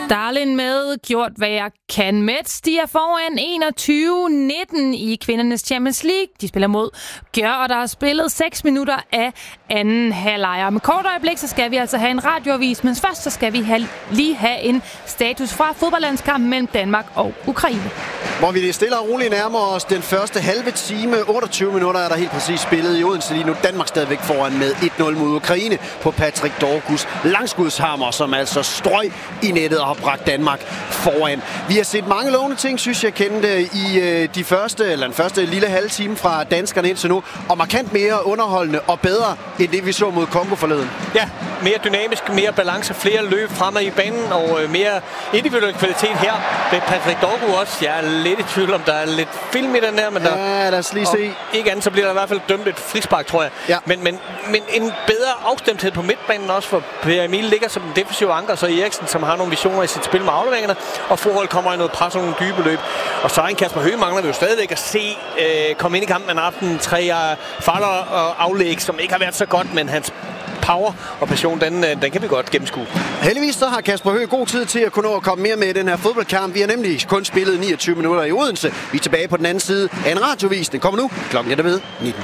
Darlin med Gjort, hvad jeg kan. Mets, de er foran 21-19 i kvindernes Champions League. De spiller mod Gør, og der er spillet 6 minutter af anden halvleg. Med kort øjeblik, så skal vi altså have en radioavis, men først så skal vi lige have en status fra fodboldlandskampen mellem Danmark og Ukraine. Hvor vi stille og roligt nærmer os den første halve time. 28 minutter er der helt præcis spillet i Odense lige nu. Danmark stadigvæk foran med 1-0 mod Ukraine på Patrick Dorgus langskudshammer, som altså strøg i nettet og har bragt Danmark foran. Vi har set mange lovende ting, synes jeg, kendte i den første lille halve time fra danskerne indtil nu, og markant mere underholdende og bedre end det, vi så mod Kongo forleden. Ja, mere dynamisk, mere balance, flere løb fremme i banen og mere individuel kvalitet her ved Patrick Dorgu også. Jeg er lidt i tvivl om, der er lidt film i den her, men lad os lige se. Ikke andet, så bliver der i hvert fald dømt et frispark, tror jeg. Ja. Men en bedre afstemthed på midtbanen også, for Per Emil ligger som en defensiv anker, så Eriksen, som har nogle visioner i sit spil med afleveringerne, og forhold kommer i noget pres og nogle dybe løb. Og så en Kasper Høgh mangler vi jo stadigvæk at se komme ind i kampen en aften. 3 fejler og aflæg, som ikke har været så godt, men hans power og passion, den kan vi godt gennemskue. Heldigvis så har Kasper Høgh god tid til at kunne nå at komme mere med i den her fodboldkamp. Vi har nemlig kun spillet 29 minutter i Odense. Vi er tilbage på den anden side af en radiovis. Den kommer nu. Klokken er derved 19.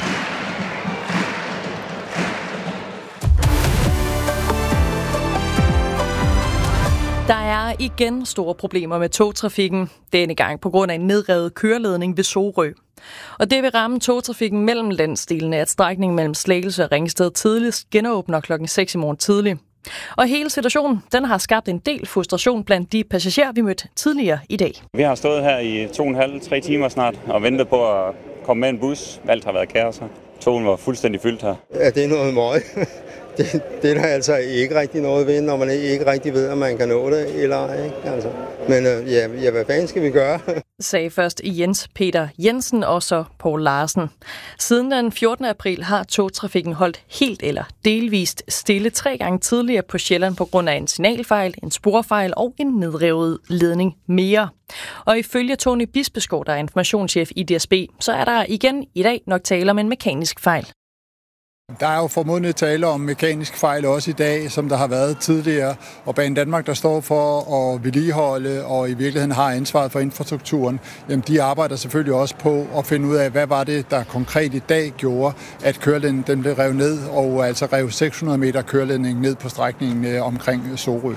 Der er igen store problemer med togtrafikken, denne gang på grund af en nedrevet køreledning ved Sorø. Og det vil ramme togtrafikken mellem landsdelene, at strækningen mellem Slagelse og Ringsted tidligst genåbner klokken 6 i morgen tidlig. Og hele situationen, den har skabt en del frustration blandt de passagerer, vi mødte tidligere i dag. Vi har stået her i 2,5-3 timer snart og ventet på at komme med en bus. Alt har været kaos her. Togen var fuldstændig fyldt her. Ja, det er noget møg. Det er der altså ikke rigtig noget ved, når man ikke rigtig ved, om man kan nå det eller ej. Altså. Men hvad fanden skal vi gøre? Sagde først Jens Peter Jensen og så Poul Larsen. Siden den 14. april har togtrafikken holdt helt eller delvist stille 3 gange tidligere på Sjælland på grund af en signalfejl, en sporfejl og en nedrevet ledning mere. Og ifølge Tony Bispeskov, der er informationschef i DSB, så er der igen i dag nok tale om en mekanisk fejl. Der er jo formodentlig tale om mekanisk fejl også i dag, som der har været tidligere. Og Banedanmark, der står for at vedligeholde og i virkeligheden har ansvaret for infrastrukturen, jamen de arbejder selvfølgelig også på at finde ud af, hvad var det, der konkret i dag gjorde, at køreledningen den blev revet ned, og altså rev 600 meter køreledning ned på strækningen omkring Sorø.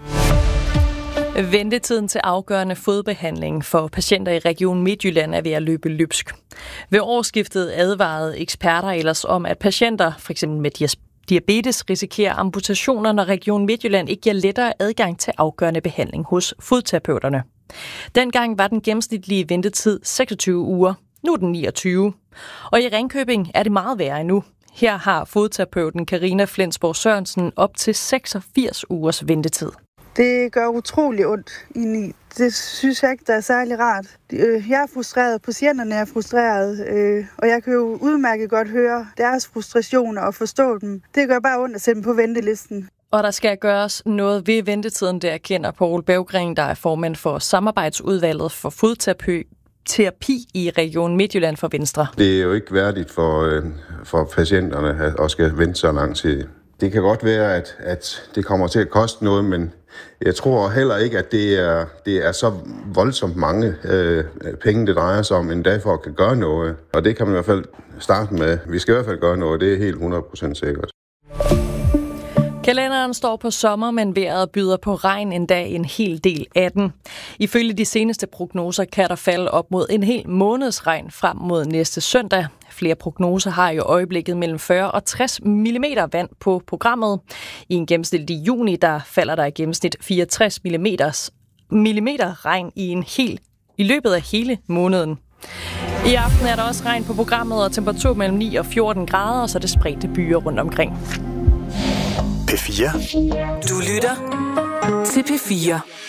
Ventetiden til afgørende fodbehandling for patienter i Region Midtjylland er ved at løbe løbsk. Ved årsskiftet advarede eksperter ellers om, at patienter, f.eks. med diabetes, risikerer amputationer, når Region Midtjylland ikke giver lettere adgang til afgørende behandling hos fodterapeuterne. Dengang var den gennemsnitlige ventetid 26 uger. Nu er den 29. Og i Ringkøbing er det meget værre endnu. Her har fodterapeuten Karina Flensborg Sørensen op til 86 ugers ventetid. Det gør utrolig ondt indeni. Det synes jeg ikke, der er særlig rart. Jeg er frustreret, patienterne er frustreret, og jeg kan jo udmærket godt høre deres frustrationer og forstå dem. Det gør bare ondt at sætte dem på ventelisten. Og der skal gøres noget ved ventetiden, det erkender Poul Berggren, der er formand for samarbejdsudvalget for fodterapi i Region Midtjylland for Venstre. Det er jo ikke værdigt for patienterne at skal vente så lang tid. Det kan godt være, at det kommer til at koste noget, men jeg tror heller ikke, at det er så voldsomt mange penge, det drejer sig om, en dag for at kan gøre noget. Og det kan man i hvert fald starte med. Vi skal i hvert fald gøre noget, det er helt 100% sikkert. Kalenderen står på sommer, men vejret byder på regn endda en hel del af den. Ifølge de seneste prognoser kan der falde op mod en hel måneds regn frem mod næste søndag. Flere prognoser har i øjeblikket mellem 40 og 60 mm vand på programmet. I en gennemsnitlig juni, der falder der i gennemsnit 64 millimeter regn i løbet af hele måneden. I aften er der også regn på programmet og temperatur mellem 9 og 14 grader, og så er det spredte byer rundt omkring. P4. Du lytter til P4.